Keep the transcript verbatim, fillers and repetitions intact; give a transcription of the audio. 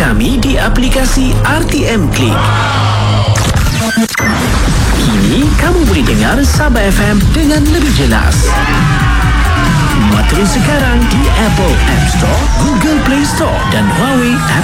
kami di aplikasi R T M Click. Kini kamu boleh dengar Sabah F M dengan lebih jelas. Muat terus sekarang di Apple App Store, Google Play Store dan Huawei App